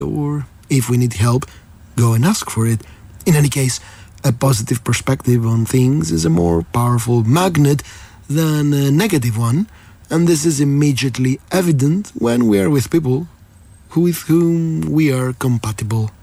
or if we need help, go and ask for it. In any case, a positive perspective on things is a more powerful magnet than a negative one, and this is immediately evident when we are with people with whom we are compatible.